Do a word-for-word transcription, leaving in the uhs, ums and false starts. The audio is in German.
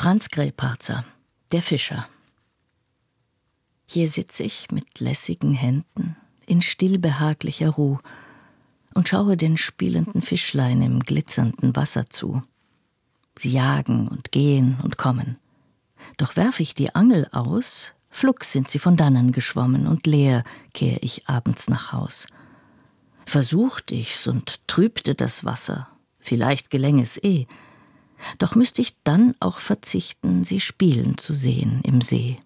Franz Grillparzer, der Fischer. Hier sitz ich mit lässigen Händen in stillbehaglicher Ruh und schaue den spielenden Fischlein im glitzernden Wasser zu. Sie jagen und gehen und kommen. Doch werf ich die Angel aus, flugs sind sie von dannen geschwommen und leer kehr ich abends nach Haus. Versucht ich's und trübte das Wasser, vielleicht geläng es eh, doch müsst ich dann auch verzichten, sie spielen zu sehen im See.